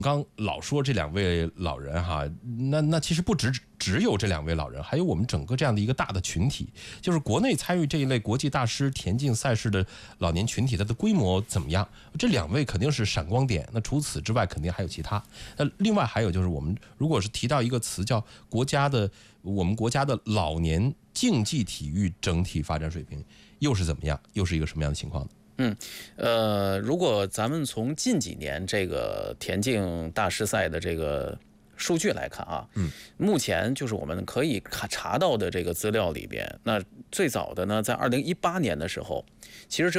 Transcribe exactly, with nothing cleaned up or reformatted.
刚老说这两位老人哈，那那其实不只只有这两位老人，还有我们整个这样的一个大的群体，就是国内参与这一类国际大师田径赛事的老年群体，它的规模怎么样？这两位肯定是闪光点。那除此之外，肯定还有其他。那另外还有就是，我们如果是提到一个词叫国家的，我们国家的老年竞技体育整体发展水平又是怎么样？又是一个什么样的情况呢？ 嗯，呃，如果咱们从近几年这个田径大师赛的这个数据来看啊， 嗯， 目前就是我们可以查查到的这个资料里边，那最早的呢，在二零一八年的时候，其实只有